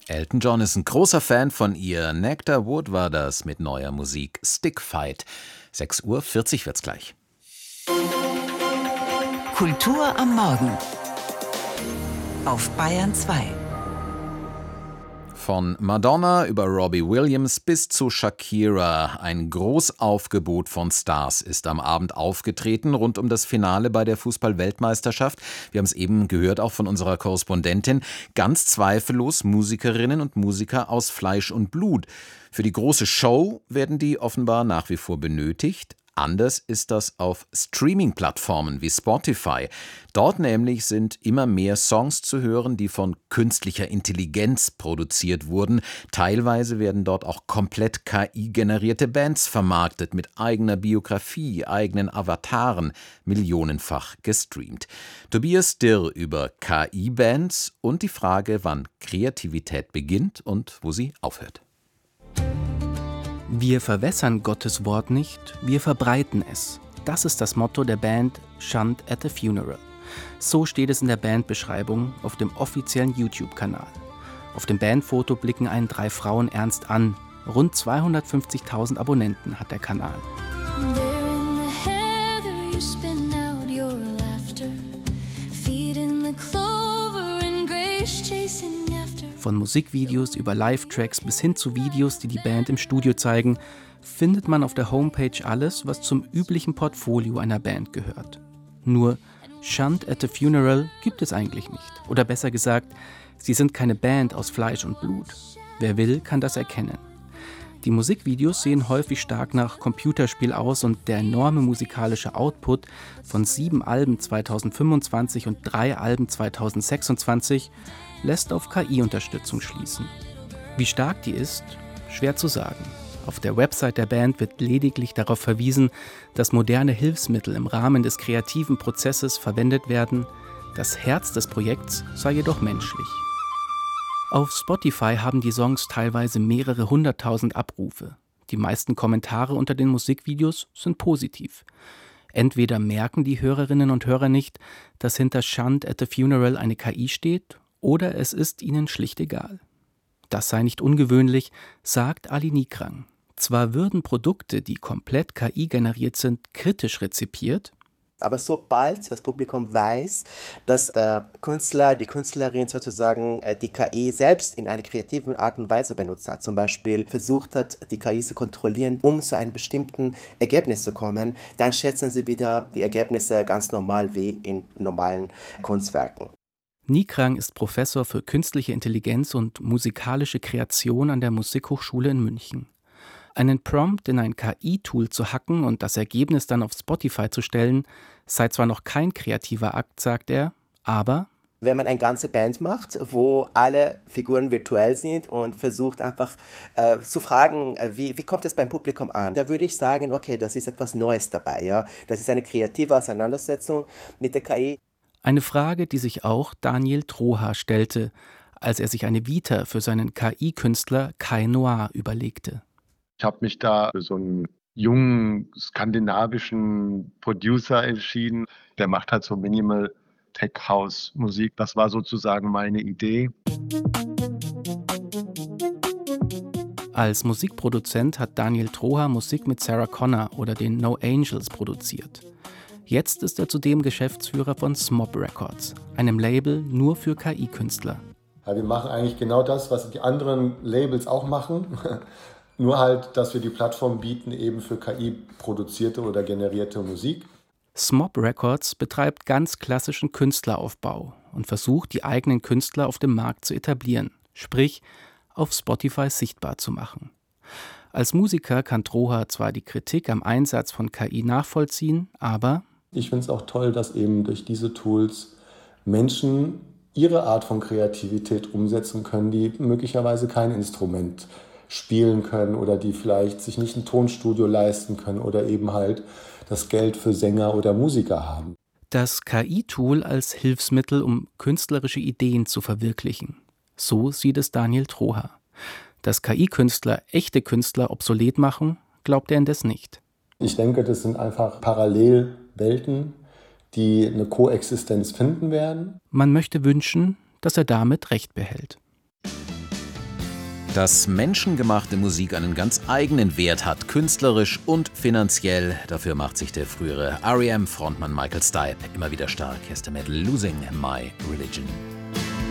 Elton John ist ein großer Fan von ihr. Nectar Wood war das mit neuer Musik Stick Fight. 6:40 Uhr wird's gleich. Kultur am Morgen auf Bayern 2. Von Madonna über Robbie Williams bis zu Shakira. Ein Großaufgebot von Stars ist am Abend aufgetreten rund um das Finale bei der Fußball-Weltmeisterschaft. Wir haben es eben gehört, auch von unserer Korrespondentin. Ganz zweifellos Musikerinnen und Musiker aus Fleisch und Blut. Für die große Show werden die offenbar nach wie vor benötigt. Anders ist das auf Streaming-Plattformen wie Spotify. Dort nämlich sind immer mehr Songs zu hören, die von künstlicher Intelligenz produziert wurden. Teilweise werden dort auch komplett KI-generierte Bands vermarktet, mit eigener Biografie, eigenen Avataren, millionenfach gestreamt. Tobias Dirr über KI-Bands und die Frage, wann Kreativität beginnt und wo sie aufhört. Wir verwässern Gottes Wort nicht, wir verbreiten es. Das ist das Motto der Band Shunt at the Funeral. So steht es in der Bandbeschreibung auf dem offiziellen YouTube-Kanal. Auf dem Bandfoto blicken einen 3 Frauen ernst an. Rund 250.000 Abonnenten hat der Kanal. Von Musikvideos über Live-Tracks bis hin zu Videos, die die Band im Studio zeigen, findet man auf der Homepage alles, was zum üblichen Portfolio einer Band gehört. Nur Shunt at the Funeral gibt es eigentlich nicht. Oder besser gesagt, sie sind keine Band aus Fleisch und Blut. Wer will, kann das erkennen. Die Musikvideos sehen häufig stark nach Computerspiel aus und der enorme musikalische Output von 7 Alben 2025 und 3 Alben 2026 lässt auf KI-Unterstützung schließen. Wie stark die ist, schwer zu sagen. Auf der Website der Band wird lediglich darauf verwiesen, dass moderne Hilfsmittel im Rahmen des kreativen Prozesses verwendet werden. Das Herz des Projekts sei jedoch menschlich. Auf Spotify haben die Songs teilweise mehrere 100.000 Abrufe. Die meisten Kommentare unter den Musikvideos sind positiv. Entweder merken die Hörerinnen und Hörer nicht, dass hinter Shunt at the Funeral eine KI steht, oder es ist ihnen schlicht egal. Das sei nicht ungewöhnlich, sagt Ali Nikrang. Zwar würden Produkte, die komplett KI-generiert sind, kritisch rezipiert, aber sobald das Publikum weiß, dass der Künstler, die Künstlerin sozusagen die KI selbst in einer kreativen Art und Weise benutzt hat, zum Beispiel versucht hat, die KI zu kontrollieren, um zu einem bestimmten Ergebnis zu kommen, dann schätzen sie wieder die Ergebnisse ganz normal wie in normalen Kunstwerken. Nikrang ist Professor für künstliche Intelligenz und musikalische Kreation an der Musikhochschule in München. Einen Prompt in ein KI-Tool zu hacken und das Ergebnis dann auf Spotify zu stellen, sei zwar noch kein kreativer Akt, sagt er, aber wenn man eine ganze Band macht, wo alle Figuren virtuell sind und versucht einfach zu fragen, wie kommt es beim Publikum an, da würde ich sagen, okay, das ist etwas Neues dabei. Ja? Das ist eine kreative Auseinandersetzung mit der KI. Eine Frage, die sich auch Daniel Troha stellte, als er sich eine Vita für seinen KI-Künstler Kai Noir überlegte. Ich habe mich da für so einen jungen skandinavischen Producer entschieden. Der macht halt so Minimal Tech House Musik. Das war sozusagen meine Idee. Als Musikproduzent hat Daniel Troha Musik mit Sarah Connor oder den No Angels produziert. Jetzt ist er zudem Geschäftsführer von Smob Records, einem Label nur für KI-Künstler. Ja, wir machen eigentlich genau das, was die anderen Labels auch machen. Nur halt, dass wir die Plattform bieten eben für KI-produzierte oder generierte Musik. Smob Records betreibt ganz klassischen Künstleraufbau und versucht, die eigenen Künstler auf dem Markt zu etablieren, sprich auf Spotify sichtbar zu machen. Als Musiker kann Troha zwar die Kritik am Einsatz von KI nachvollziehen, aber ich finde es auch toll, dass eben durch diese Tools Menschen ihre Art von Kreativität umsetzen können, die möglicherweise kein Instrument spielen können oder die vielleicht sich nicht ein Tonstudio leisten können oder eben halt das Geld für Sänger oder Musiker haben. Das KI-Tool als Hilfsmittel, um künstlerische Ideen zu verwirklichen. So sieht es Daniel Troha. Dass KI-Künstler echte Künstler obsolet machen, glaubt er indes nicht. Ich denke, das sind einfach Parallelwelten, die eine Koexistenz finden werden. Man möchte wünschen, dass er damit Recht behält. Dass menschengemachte Musik einen ganz eigenen Wert hat, künstlerisch und finanziell, dafür macht sich der frühere R.E.M.-Frontmann Michael Stipe immer wieder stark. Hier ist er mit Losing My Religion.